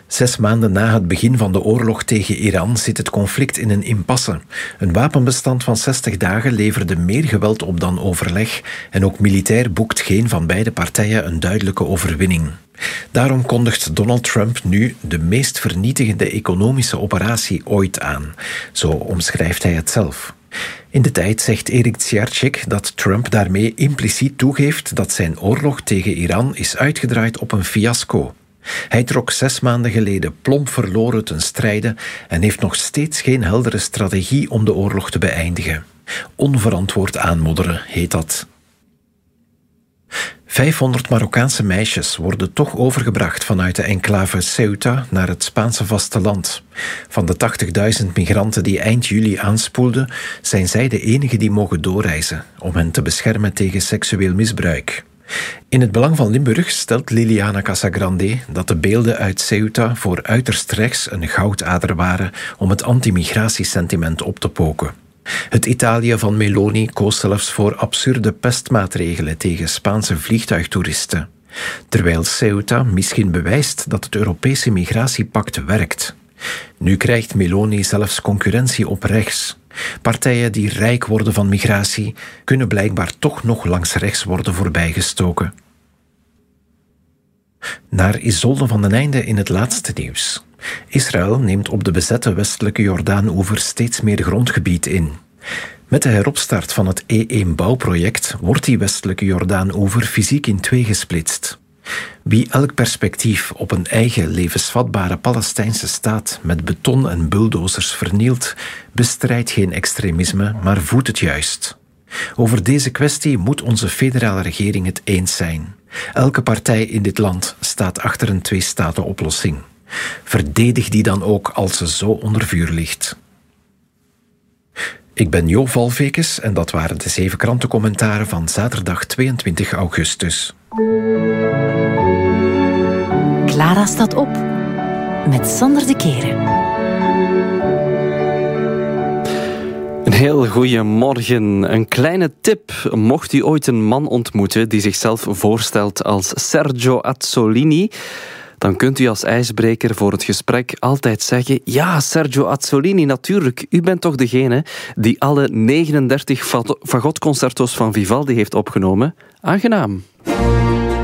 6 maanden na het begin van de oorlog tegen Iran zit het conflict in een impasse. Een wapenbestand van 60 dagen leverde meer geweld op dan overleg en ook militair boekt geen van beide partijen een duidelijke overwinning. Daarom kondigt Donald Trump nu de meest vernietigende economische operatie ooit aan. Zo omschrijft hij het zelf. In de tijd zegt Erik Tsyarczyk dat Trump daarmee impliciet toegeeft dat zijn oorlog tegen Iran is uitgedraaid op een fiasco. Hij trok 6 maanden geleden plomp verloren ten strijde en heeft nog steeds geen heldere strategie om de oorlog te beëindigen. Onverantwoord aanmodderen heet dat. 500 Marokkaanse meisjes worden toch overgebracht vanuit de enclave Ceuta naar het Spaanse vasteland. Van de 80.000 migranten die eind juli aanspoelden, zijn zij de enigen die mogen doorreizen om hen te beschermen tegen seksueel misbruik. In het belang van Limburg stelt Liliana Casagrande dat de beelden uit Ceuta voor uiterst rechts een goudader waren om het anti-migratiesentiment op te poken. Het Italië van Meloni koos zelfs voor absurde pestmaatregelen tegen Spaanse vliegtuigtoeristen. Terwijl Ceuta misschien bewijst dat het Europese migratiepact werkt. Nu krijgt Meloni zelfs concurrentie op rechts. Partijen die rijk worden van migratie kunnen blijkbaar toch nog langs rechts worden voorbijgestoken. Naar Isolde van den Einde in het laatste nieuws. Israël neemt op de bezette westelijke Jordaan-oever steeds meer grondgebied in. Met de heropstart van het E1-bouwproject wordt die westelijke Jordaan-oever fysiek in 2 gesplitst. Wie elk perspectief op een eigen levensvatbare Palestijnse staat met beton en bulldozers vernielt, bestrijdt geen extremisme, maar voedt het juist. Over deze kwestie moet onze federale regering het eens zijn. Elke partij in dit land staat achter een 2-staten-oplossing. Verdedig die dan ook als ze zo onder vuur ligt. Ik ben Jo Valvekes en dat waren de 7 krantencommentaren van zaterdag 22 augustus. Clara staat op met Sander de Keren. Een heel goeie morgen. Een kleine tip. Mocht u ooit een man ontmoeten die zichzelf voorstelt als Sergio Azzolini, dan kunt u als ijsbreker voor het gesprek altijd zeggen: ja, Sergio Azzolini, natuurlijk. U bent toch degene die alle 39 fagotconcerto's van Vivaldi heeft opgenomen? Aangenaam.